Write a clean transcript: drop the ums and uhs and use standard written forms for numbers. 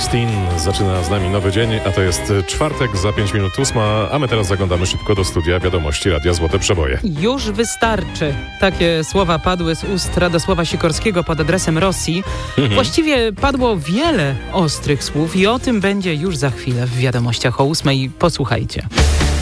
Springsteen zaczyna z nami nowy dzień, a to jest czwartek, za 5 minut 8, a my teraz zaglądamy szybko do studia wiadomości Radia Złote Przeboje. Już wystarczy. Takie słowa padły z ust Radosława Sikorskiego pod adresem Rosji. Właściwie padło wiele ostrych słów i o tym będzie już za chwilę w wiadomościach o 8. Posłuchajcie.